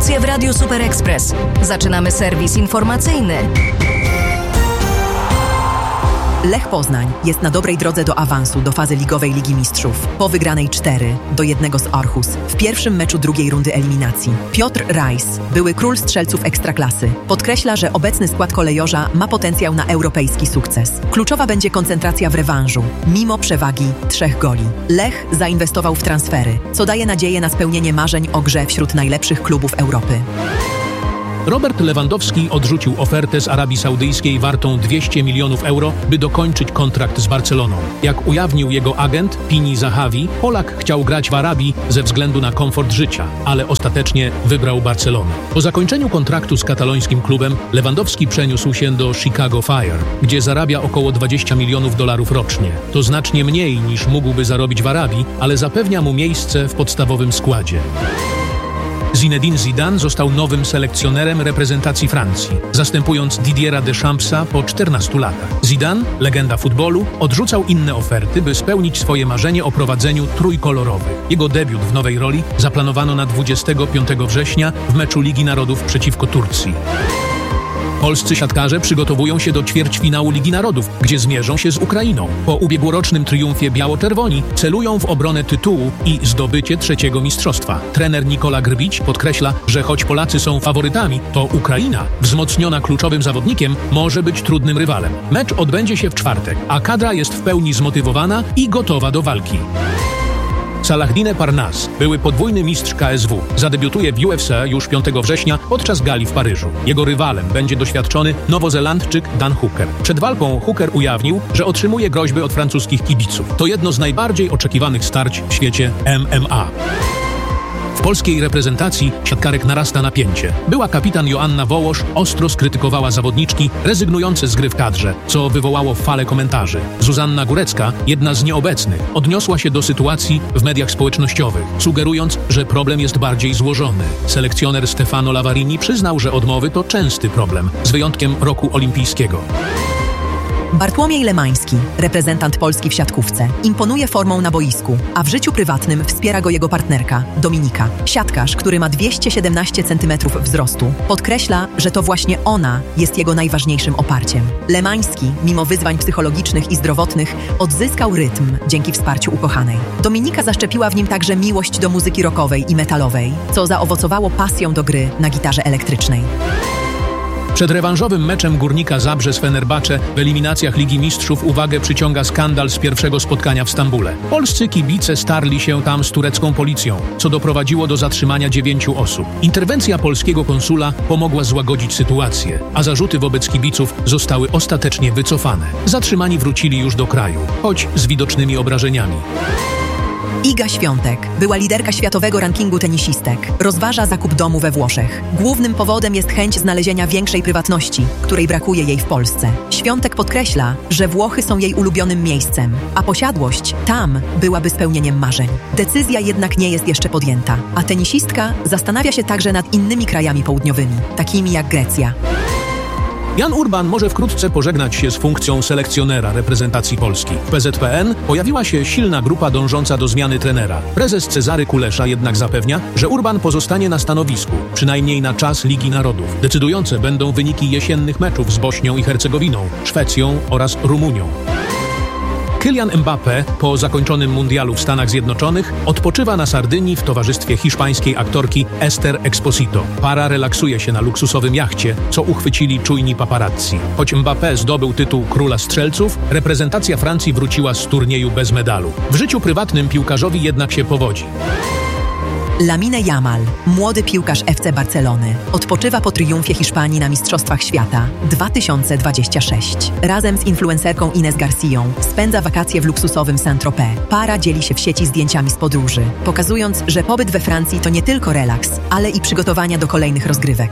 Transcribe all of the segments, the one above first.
Emocje w Radiu Super Express. Zaczynamy serwis informacyjny. Lech Poznań jest na dobrej drodze do awansu do fazy ligowej Ligi Mistrzów. Po wygranej 4-1 z Aarhus w pierwszym meczu drugiej rundy eliminacji. Piotr Rajs, były król strzelców Ekstraklasy, podkreśla, że obecny skład kolejorza ma potencjał na europejski sukces. Kluczowa będzie koncentracja w rewanżu, mimo przewagi 3 goli. Lech zainwestował w transfery, co daje nadzieję na spełnienie marzeń o grze wśród najlepszych klubów Europy. Robert Lewandowski odrzucił ofertę z Arabii Saudyjskiej wartą 200 milionów euro, by dokończyć kontrakt z Barceloną. Jak ujawnił jego agent Pini Zahavi, Polak chciał grać w Arabii ze względu na komfort życia, ale ostatecznie wybrał Barcelonę. Po zakończeniu kontraktu z katalońskim klubem Lewandowski przeniósł się do Chicago Fire, gdzie zarabia około $20 milionów rocznie. To znacznie mniej niż mógłby zarobić w Arabii, ale zapewnia mu miejsce w podstawowym składzie. Zinedine Zidane został nowym selekcjonerem reprezentacji Francji, zastępując Didiera Deschampsa po 14 latach. Zidane, legenda futbolu, odrzucał inne oferty, by spełnić swoje marzenie o prowadzeniu trójkolorowych. Jego debiut w nowej roli zaplanowano na 25 września w meczu Ligi Narodów przeciwko Turcji. Polscy siatkarze przygotowują się do ćwierćfinału Ligi Narodów, gdzie zmierzą się z Ukrainą. Po ubiegłorocznym triumfie biało-czerwoni celują w obronę tytułu i zdobycie 3. mistrzostwa. Trener Nikola Grbić podkreśla, że choć Polacy są faworytami, to Ukraina, wzmocniona kluczowym zawodnikiem, może być trudnym rywalem. Mecz odbędzie się w czwartek, a kadra jest w pełni zmotywowana i gotowa do walki. Salahdine Parnasse, były podwójny mistrz KSW, zadebiutuje w UFC już 5 września podczas gali w Paryżu. Jego rywalem będzie doświadczony Nowozelandczyk Dan Hooker. Przed walką Hooker ujawnił, że otrzymuje groźby od francuskich kibiców. To jedno z najbardziej oczekiwanych starć w świecie MMA. W polskiej reprezentacji siatkarek narasta napięcie. Była kapitan Joanna Wołosz ostro skrytykowała zawodniczki rezygnujące z gry w kadrze, co wywołało falę komentarzy. Zuzanna Górecka, jedna z nieobecnych, odniosła się do sytuacji w mediach społecznościowych, sugerując, że problem jest bardziej złożony. Selekcjoner Stefano Lavarini przyznał, że odmowy to częsty problem, z wyjątkiem roku olimpijskiego. Bartłomiej Lemański, reprezentant Polski w siatkówce, imponuje formą na boisku, a w życiu prywatnym wspiera go jego partnerka, Dominika. Siatkarz, który ma 217 cm wzrostu, podkreśla, że to właśnie ona jest jego najważniejszym oparciem. Lemański, mimo wyzwań psychologicznych i zdrowotnych, odzyskał rytm dzięki wsparciu ukochanej. Dominika zaszczepiła w nim także miłość do muzyki rockowej i metalowej, co zaowocowało pasją do gry na gitarze elektrycznej. Przed rewanżowym meczem Górnika Zabrze z Fenerbahce w eliminacjach Ligi Mistrzów uwagę przyciąga skandal z pierwszego spotkania w Stambule. Polscy kibice starli się tam z turecką policją, co doprowadziło do zatrzymania 9 osób. Interwencja polskiego konsula pomogła złagodzić sytuację, a zarzuty wobec kibiców zostały ostatecznie wycofane. Zatrzymani wrócili już do kraju, choć z widocznymi obrażeniami. Iga Świątek, była liderka światowego rankingu tenisistek, rozważa zakup domu we Włoszech. Głównym powodem jest chęć znalezienia większej prywatności, której brakuje jej w Polsce. Świątek podkreśla, że Włochy są jej ulubionym miejscem, a posiadłość tam byłaby spełnieniem marzeń. Decyzja jednak nie jest jeszcze podjęta, a tenisistka zastanawia się także nad innymi krajami południowymi, takimi jak Grecja. Jan Urban może wkrótce pożegnać się z funkcją selekcjonera reprezentacji Polski. W PZPN pojawiła się silna grupa dążąca do zmiany trenera. Prezes Cezary Kulesza jednak zapewnia, że Urban pozostanie na stanowisku, przynajmniej na czas Ligi Narodów. Decydujące będą wyniki jesiennych meczów z Bośnią i Hercegowiną, Szwecją oraz Rumunią. Kylian Mbappé po zakończonym mundialu w Stanach Zjednoczonych odpoczywa na Sardynii w towarzystwie hiszpańskiej aktorki Esther Exposito. Para relaksuje się na luksusowym jachcie, co uchwycili czujni paparazzi. Choć Mbappé zdobył tytuł króla strzelców, reprezentacja Francji wróciła z turnieju bez medalu. W życiu prywatnym piłkarzowi jednak się powodzi. Lamine Yamal, młody piłkarz FC Barcelony, odpoczywa po triumfie Hiszpanii na Mistrzostwach Świata 2026. Razem z influencerką Ines Garcją spędza wakacje w luksusowym Saint-Tropez. Para dzieli się w sieci zdjęciami z podróży, pokazując, że pobyt we Francji to nie tylko relaks, ale i przygotowania do kolejnych rozgrywek.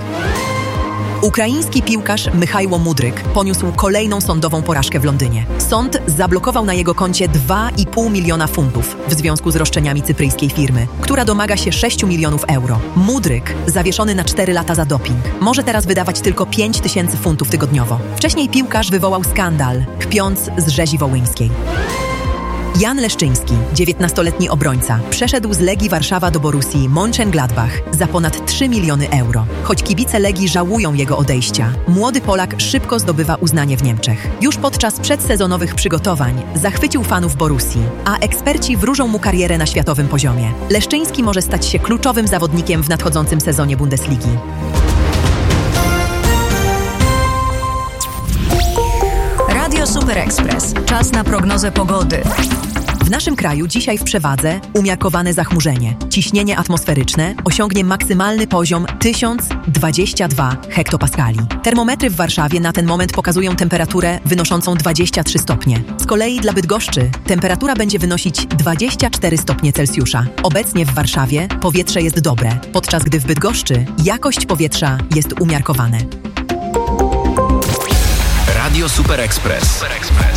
Ukraiński piłkarz Michajło Mudryk poniósł kolejną sądową porażkę w Londynie. Sąd zablokował na jego koncie 2,5 miliona funtów w związku z roszczeniami cypryjskiej firmy, która domaga się 6 milionów euro. Mudryk, zawieszony na 4 lata za doping, może teraz wydawać tylko 5 tysięcy funtów tygodniowo. Wcześniej piłkarz wywołał skandal, kpiąc z rzezi wołyńskiej. Jan Leszczyński, 19-letni obrońca, przeszedł z Legii Warszawa do Borussii Mönchengladbach za ponad 3 miliony euro. Choć kibice Legii żałują jego odejścia, młody Polak szybko zdobywa uznanie w Niemczech. Już podczas przedsezonowych przygotowań zachwycił fanów Borussii, a eksperci wróżą mu karierę na światowym poziomie. Leszczyński może stać się kluczowym zawodnikiem w nadchodzącym sezonie Bundesligi. Radio Super Express. Czas na prognozę pogody. W naszym kraju dzisiaj w przewadze umiarkowane zachmurzenie. Ciśnienie atmosferyczne osiągnie maksymalny poziom 1022 hektopaskali. Termometry w Warszawie na ten moment pokazują temperaturę wynoszącą 23 stopnie. Z kolei dla Bydgoszczy temperatura będzie wynosić 24 stopnie Celsjusza. Obecnie w Warszawie powietrze jest dobre, podczas gdy w Bydgoszczy jakość powietrza jest umiarkowane. Radio Super Express.